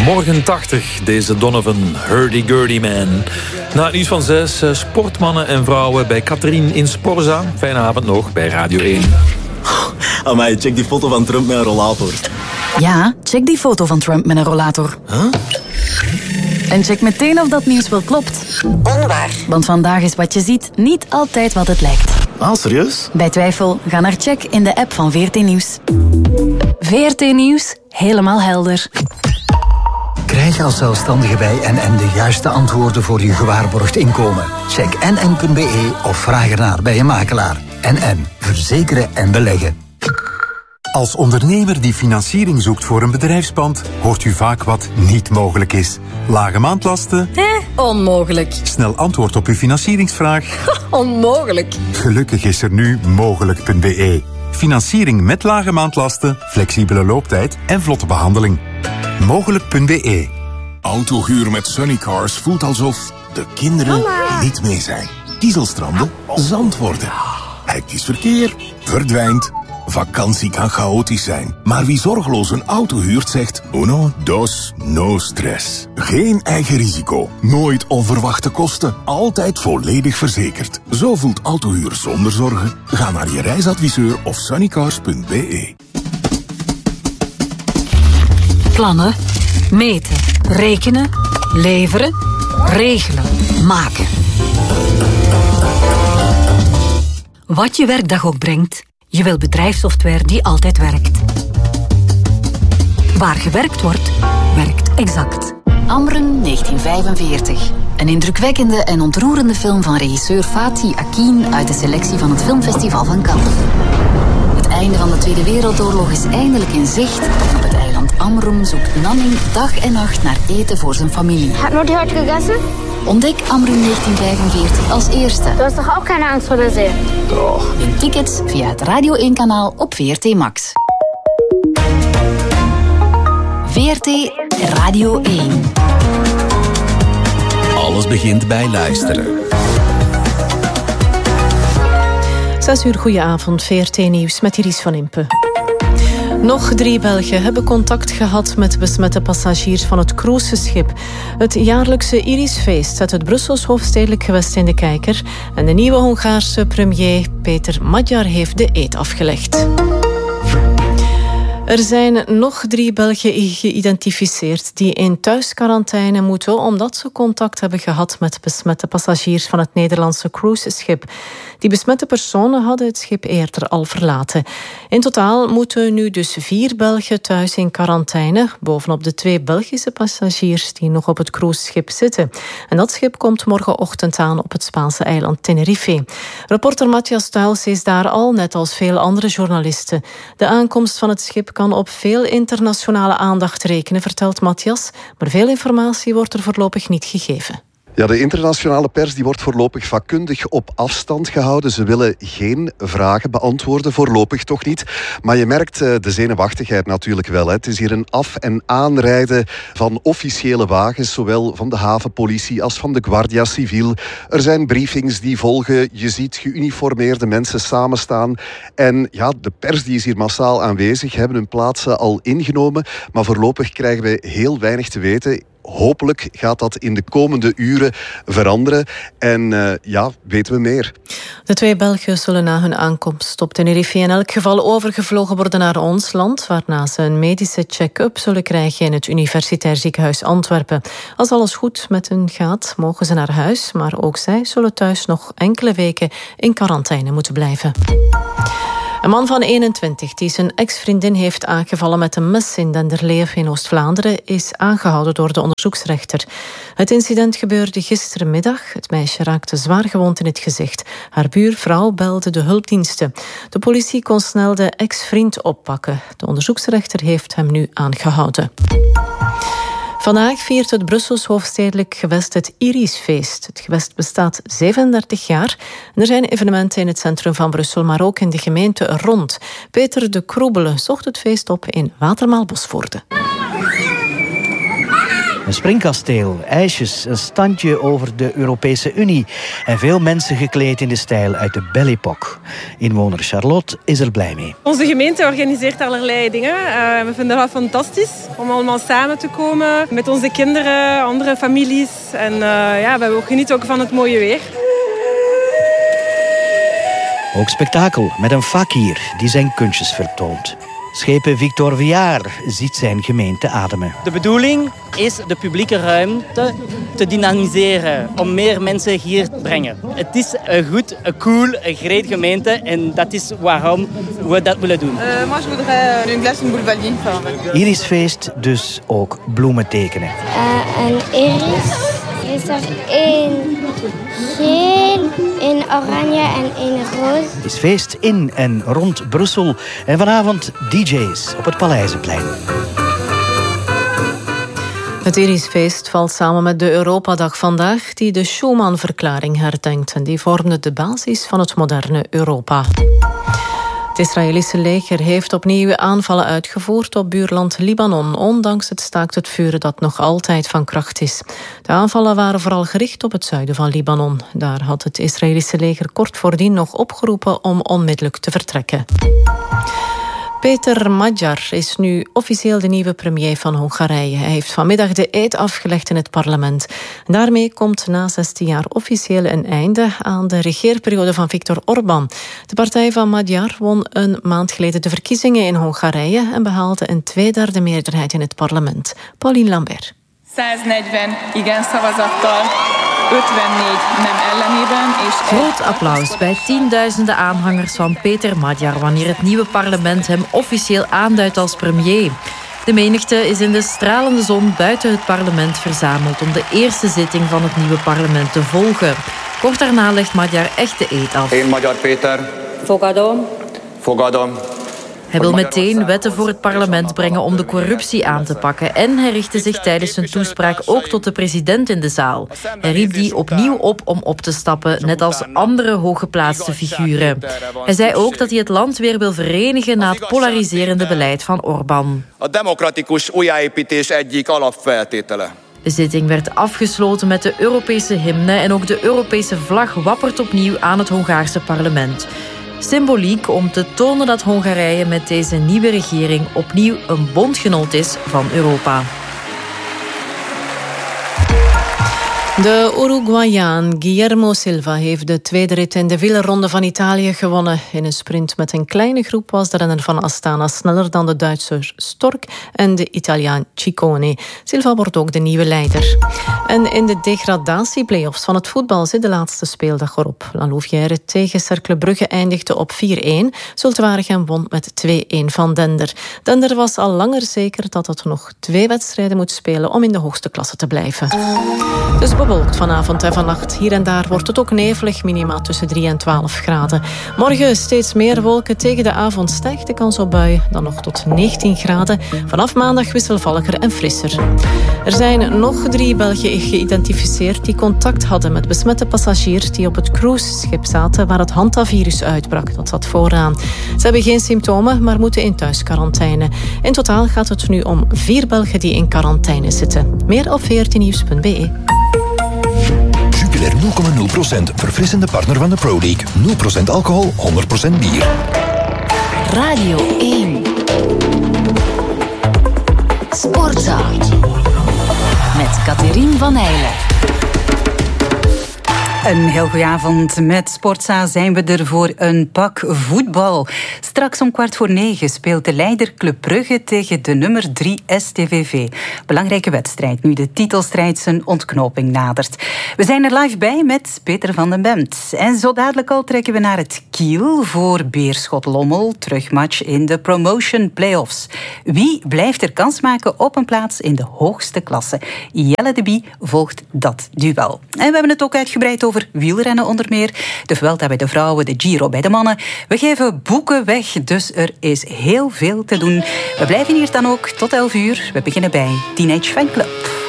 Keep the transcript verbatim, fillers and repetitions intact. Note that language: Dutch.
Morgen tachtig, deze Donovan, Hurdy-gurdy man. Na het nieuws van zes, sportmannen en vrouwen bij Catherine in Sporza. Fijne avond nog bij Radio één. Amai, check die foto van Trump met een rollator. Ja, check die foto van Trump met een rollator. Huh? En check meteen of dat nieuws wel klopt. Onwaar. Want vandaag is wat je ziet niet altijd wat het lijkt. Ah, serieus? Bij twijfel, ga naar check in de app van V R T Nieuws. V R T Nieuws, helemaal helder. Krijg als zelfstandige bij N N de juiste antwoorden voor je gewaarborgd inkomen. Check n n punt b e of vraag ernaar bij je makelaar. N N, verzekeren en beleggen. Als ondernemer die financiering zoekt voor een bedrijfspand, hoort u vaak wat niet mogelijk is. Lage maandlasten? Eh, onmogelijk. Snel antwoord op uw financieringsvraag? Onmogelijk. Gelukkig is er nu mogelijk punt b e. Financiering met lage maandlasten, flexibele looptijd en vlotte behandeling. mogelijk punt b e. Autohuur met Sunnycars voelt alsof de kinderen Mama. niet mee zijn. Kiezelstranden, zand worden. Hectisch verkeer, verdwijnt. Vakantie kan chaotisch zijn, maar wie zorgeloos een auto huurt zegt uno, dos, no stress. Geen eigen risico, nooit onverwachte kosten, altijd volledig verzekerd. Zo voelt autohuur zonder zorgen. Ga naar je reisadviseur of sunnycars punt b e. Plannen, meten, rekenen, leveren, regelen, maken. Wat je werkdag ook brengt, je wil bedrijfssoftware die altijd werkt. Waar gewerkt wordt, werkt Exact. Amrum negentien vijfenveertig. Een indrukwekkende en ontroerende film van regisseur Fatih Akin uit de selectie van het Filmfestival van Cannes. Het einde van de Tweede Wereldoorlog is eindelijk in zicht. Op het eiland Amrum zoekt Nanning dag en nacht naar eten voor zijn familie. Hat Mutti heute gegessen? Ontdek Amrum negentien vijfenveertig als eerste. Du hast doch auch keine Angst vor der See. Toch. Win tickets via het Radio één kanaal op V R T Max. V R T Radio één. Alles begint bij luisteren. Zes uur, goedenavond, V R T Nieuws met Iris van Impe. Nog drie Belgen hebben contact gehad met besmette passagiers van het cruiseschip. Het jaarlijkse Irisfeest zet het Brussels hoofdstedelijk gewest in de kijker. En de nieuwe Hongaarse premier Peter Magyar heeft de eed afgelegd. Er zijn nog drie Belgen geïdentificeerd die in thuisquarantaine moeten omdat ze contact hebben gehad met besmette passagiers van het Nederlandse cruiseschip. Die besmette personen hadden het schip eerder al verlaten. In totaal moeten nu dus vier Belgen thuis in quarantaine, bovenop de twee Belgische passagiers die nog op het cruiseschip zitten. En dat schip komt morgenochtend aan op het Spaanse eiland Tenerife. Reporter Matthias Tuils is daar al, net als veel andere journalisten. De aankomst van het schip kan op veel internationale aandacht rekenen, vertelt Matthias, maar veel informatie wordt er voorlopig niet gegeven. Ja, de internationale pers die wordt voorlopig vakkundig op afstand gehouden. Ze willen geen vragen beantwoorden, voorlopig toch niet. Maar je merkt uh, de zenuwachtigheid natuurlijk wel. Hè. Het is hier een af- en aanrijden van officiële wagens, zowel van de havenpolitie als van de Guardia Civil. Er zijn briefings die volgen. Je ziet geuniformeerde mensen samenstaan. En ja, de pers die is hier massaal aanwezig, hebben hun plaatsen al ingenomen. Maar voorlopig krijgen we heel weinig te weten. Hopelijk gaat dat in de komende uren veranderen. En uh, ja, weten we meer. De twee Belgen zullen na hun aankomst op Tenerife in elk geval overgevlogen worden naar ons land, waarna ze een medische check-up zullen krijgen in het Universitair Ziekenhuis Antwerpen. Als alles goed met hen gaat, mogen ze naar huis, maar ook zij zullen thuis nog enkele weken in quarantaine moeten blijven. Een man van eenentwintig die zijn ex-vriendin heeft aangevallen met een mes in Denderleeuw in Oost-Vlaanderen is aangehouden door de onderzoeksrechter. Het incident gebeurde gisterenmiddag. Het meisje raakte zwaar gewond in het gezicht. Haar buurvrouw belde de hulpdiensten. De politie kon snel de ex-vriend oppakken. De onderzoeksrechter heeft hem nu aangehouden. Vandaag viert het Brussels hoofdstedelijk gewest het Irisfeest. Het gewest bestaat zevenendertig jaar. En er zijn evenementen in het centrum van Brussel, maar ook in de gemeente rond. Peter de Kroebele zocht het feest op in Watermaal-Bosvoorde. Een springkasteel, ijsjes, een standje over de Europese Unie en veel mensen gekleed in de stijl uit de Belle Époque. Inwoner Charlotte is er blij mee. Onze gemeente organiseert allerlei dingen. Uh, we vinden dat fantastisch om allemaal samen te komen met onze kinderen, andere families. En uh, ja, we genieten ook van het mooie weer. Ook spektakel met een fakir die zijn kunstjes vertoont. Schepen Victor Viard ziet zijn gemeente ademen. De bedoeling is de publieke ruimte te dynamiseren, om meer mensen hier te brengen. Het is een goed, een cool, een great gemeente en dat is waarom we dat willen doen. Uh, moi, je voudrais une glace, une boulevardier. Irisfeest, dus ook bloemen tekenen. Uh, een iris is er één geel, één oranje en één roze. Het is feest in en rond Brussel en vanavond D J's op het Paleizenplein. Het Irisfeest valt samen met de Europadag vandaag, die de Schuman-verklaring herdenkt. En die vormde de basis van het moderne Europa. Het Israëlische leger heeft opnieuw aanvallen uitgevoerd op buurland Libanon, ondanks het staakt het vuren dat nog altijd van kracht is. De aanvallen waren vooral gericht op het zuiden van Libanon. Daar had het Israëlische leger kort voordien nog opgeroepen om onmiddellijk te vertrekken. Peter Magyar is nu officieel de nieuwe premier van Hongarije. Hij heeft vanmiddag de eed afgelegd in het parlement. Daarmee komt na zestien jaar officieel een einde aan de regeerperiode van Viktor Orbán. De partij van Magyar won een maand geleden de verkiezingen in Hongarije en behaalde een tweederde meerderheid in het parlement. Pauline Lambert. száznegyven igen szavazattal, ötvennégy nem ellenében. Groot applaus bij tienduizenden aanhangers van Peter Magyar wanneer het nieuwe parlement hem officieel aanduidt als premier. De menigte is in de stralende zon buiten het parlement verzameld om de eerste zitting van het nieuwe parlement te volgen. Kort daarna legt Magyar echt de eed af. Én Magyar Péter. Fogadom. Fogadom. Hij wil meteen wetten voor het parlement brengen om de corruptie aan te pakken. En hij richtte zich tijdens zijn toespraak ook tot de president in de zaal. Hij riep die opnieuw op om op te stappen, net als andere hooggeplaatste figuren. Hij zei ook dat hij het land weer wil verenigen na het polariserende beleid van Orbán. A demokratikus újjáépítés egyik alapfeltétele. De zitting werd afgesloten met de Europese hymne en ook de Europese vlag wappert opnieuw aan het Hongaarse parlement. Symboliek om te tonen dat Hongarije met deze nieuwe regering opnieuw een bondgenoot is van Europa. De Uruguayaan Guillermo Silva heeft de tweede rit in de wielerronde van Italië gewonnen. In een sprint met een kleine groep was de renner van Astana sneller dan de Duitser Stork en de Italiaan Ciccone. Silva wordt ook de nieuwe leider. En in de degradatieplayoffs van het voetbal zit de laatste speeldag erop. La Louvière tegen Cercle Brugge eindigde op vier-een. Zulte Waregem won met twee-een van Dender. Dender was al langer zeker dat het nog twee wedstrijden moet spelen om in de hoogste klasse te blijven. Dus bewolkt vanavond en vannacht. Hier en daar wordt het ook nevelig, minima tussen drie en twaalf graden. Morgen steeds meer wolken. Tegen de avond stijgt de kans op buien, dan nog tot negentien graden. Vanaf maandag wisselvalliger en frisser. Er zijn nog drie Belgen geïdentificeerd die contact hadden met besmette passagiers die op het cruiseschip zaten waar het Hantavirus uitbrak. Dat zat vooraan. Ze hebben geen symptomen, maar moeten in thuisquarantaine. In totaal gaat het nu om vier Belgen die in quarantaine zitten. Meer op veertien nieuws punt b e. Jupiler nul komma nul procent, verfrissende partner van de Pro League. nul procent alcohol, honderd procent bier. Radio één. Sportza. Met Catherine van Heijlen. Een heel goede avond. Met Sportza zijn we er voor een pak voetbal. Straks om kwart voor negen speelt de leider Club Brugge tegen de nummer drie S T V V. Belangrijke wedstrijd nu de titelstrijd zijn ontknoping nadert. We zijn er live bij met Peter van den Bemt. En zo dadelijk al trekken we naar het Kiel voor Beerschot Lommel. Terugmatch in de promotion playoffs. Wie blijft er kans maken op een plaats in de hoogste klasse? Jelle de Bie volgt dat duel. En we hebben het ook uitgebreid over wielrennen onder meer. De Vuelta bij de vrouwen, de Giro bij de mannen. We geven boeken weg, dus er is heel veel te doen. We blijven hier dan ook tot elf uur. We beginnen bij Teenage Fan Club.